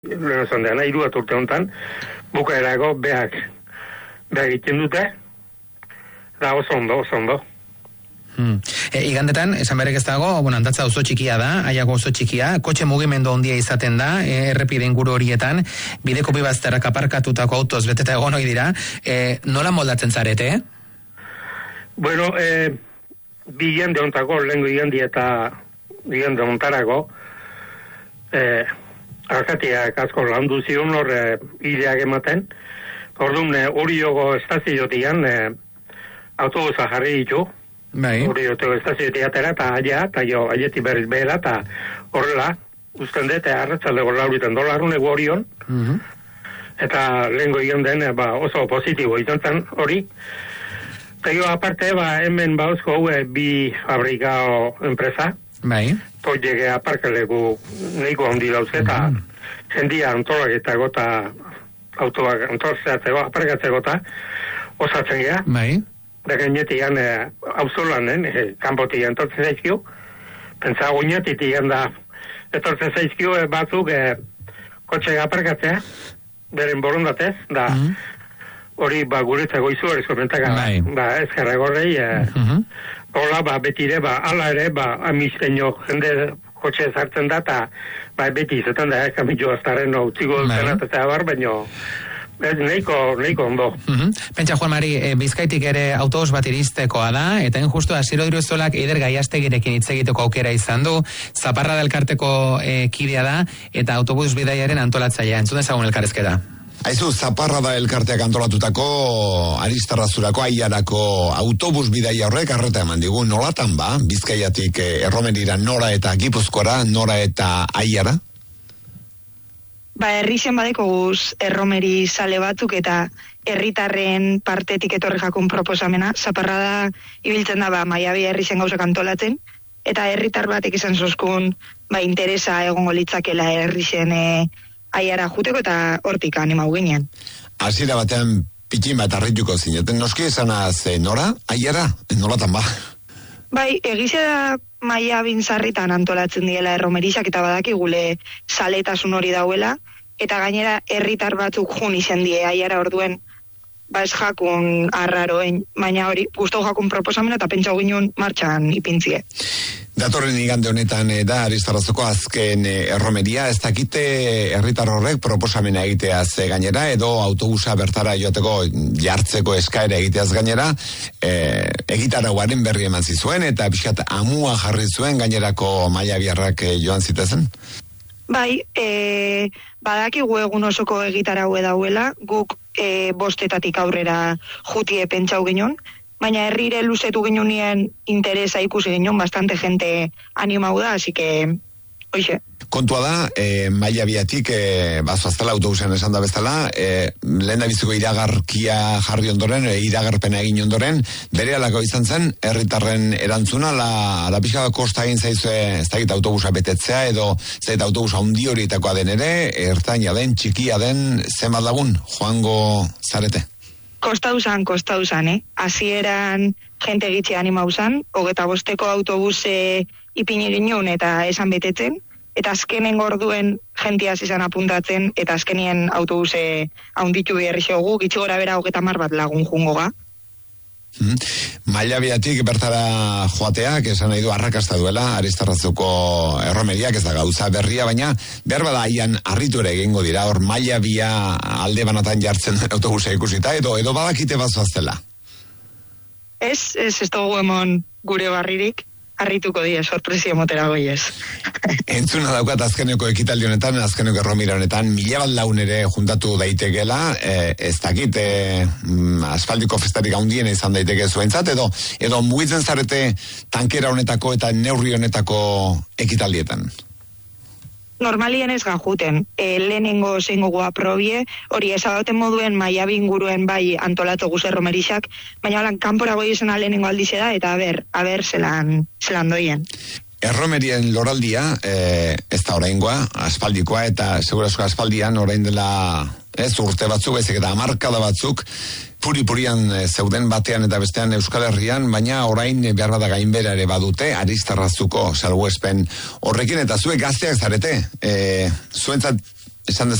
lehen esan dena, 3 urte honetan, bukaerago behak egiten dute, da oso ondo. Igandetan, esan berek ez dago, Andatza oso txikia da, Aiago oso txikia, kotxe mugimendu handia izaten da, errepide inguru horietan, bideko bibazterrak aparkatutako autoz beteta egon hori dira, nola moldatzen zarete, Bueno, bi igande ontako, lehenko igandi eta igande ontarako, Arkatiak asko landu zion hor hileak ematen, orduan Oriogo estaziotian autobusa jarri ditu, Oriogo estaziotik atera eta aietik berriz behela, eta horrela, usten dut, arratzaldeko $40 egu Orion, eta lehenko iganden oso positibo izan zen hori. Eta jo, aparte, hemen bauzko bi fabrikao enpresa, toiege aparkaleko nahiko handi dauz, eta jendia antolaketako eta autoak antolatzeko, aparkatzeko eta osatzen gea. Da gainetian auzolanen, kanpotian etortzen zaizkio, pentsa oinatitian da etortzen zaizkio batzuk kotxea aparkatzea, beren borondatez, da hori guretzako izugarrizko mentaka, ezkerra gorrei, hola, betire, ala ere, amisteño jende kotxe zartzen da, eta beti izaten da, kamillo aztaren utziko zenatzea baino, nahiko ondo. Pentsa, Juan Mari, Bizkaitik ere autobus bat iristekoa da, eta justu Asiero Iruzolak Eider Gaiastegirekin hitz egiteko aukera izan du, Zaparra da elkarteko kidea da, eta autobus bidaiaren antolatzailea. Entzun dezagun elkarrezketa. Aizu, Zaparra da elkarteak antolatutako Aristarrazurako Aiarako autobus bidaia horrek arreta eman digu. Nolatan Bizkaiatik Erromerira nora eta Gipuzkoara, nora eta Aiara? Herrixen badeko guz Erromeri sale batzuk eta herritarren partetik etorri jakun proposamena. Zaparra da ibiltzen da Maiabi herrixen gauzak antolatzen, eta herritar batek izan zozkun interesa egongo litzakela herrixen Aiara juteko, eta hortik animau ginen. Hasiera batean pikin bat arrituko zineten, noski esanaz nora, Aiara, nolatan egize da Maiabin sarritan antolatzen diela Erromerixak, eta badaki gule saletasun hori dauela, eta gainera herritar batzuk jun izen die Aiara orduen, ez jakun arraroen, baina hori guztau jakun proposamena eta pentsau ginen martxan ipintzie. Datorren igande honetan da Aristarrazoko azken erromeria, ez dakite herritar horrek proposamena egiteaz gainera, edo autobusa bertara joateko jartzeko eskaera egiteaz gainera, egitarauaren berri eman zizuen, eta pixkat amua jarri zuen gainerako Maiabiarrak joan zitezen? Badakigu egun osoko egitaraue dauela, guk 5 aurrera jutie pentsau ginen, baina herrire luzetu ginunien interesa ikusi ginen, bastante gente animau da, así que, oixe. Kontua da, Maiabiatik, bazoaztela, autobusean esan da bezala, lehen da biziko iragarkia jarri ondoren, iragarpena egin ondoren, bere alako izan zen, herritarren erantzuna, la pixka kosta egin zaizue, ez dakit autobusa betetzea, edo zait autobusa handi horietakoa den ere, ertaina den, txikia den, zenbat lagun, joango zarete? Kostau zan, hasieran jente gitxe animau zan, 25 autobuse ipini ginen eta esan betetzen, eta azkenen orduen jentiaz izan apuntatzen, eta azkenien autobuse haunditu beharri xogu, gitxe gora bera 30 bat lagun jungo ga. Maiabiatik bertara joateak, esan nahi du arrakasta duela, Aristarrazuko erromeriak, ez da gauza berria, baina behar bada aian harritu ere egingo dira, hor Maiabia alde banatan jartzen autobusa ikusita, edo badakite bazoaztela? Ez dugu emon gure barririk, harrituko die, sorpresio motera goiez. Entzuna daukat azkeneko ekitaldi honetan, azkeneko erromira honetan, 1000 laun ere juntatu daitekela, ez dakit, asfaldiko festarik haundiena izan daiteke zuentzat, edo mugitzen zarete tankera honetako eta neurri honetako ekitaldietan? Normalien ez gajuten, lehenengo zeingo goa probie, hori ezabaten moduen Maiabi inguruen antolatu guz erromerixak, baina holan kanpora goi izan lehenengo aldize da, eta aber zelan doien. Erromerien loraldia, ez da oraingoa, aspaldikoa, eta segurazko aspaldian orain dela urte batzuk, ezik eta hamarkada batzuk, puri-purian zeuden batean eta bestean Euskal Herrian, baina orain behar bada gainbera ere badute, Aristarrazuko salbuespen horrekin, eta zuek gazteak zarete, zuentzat esan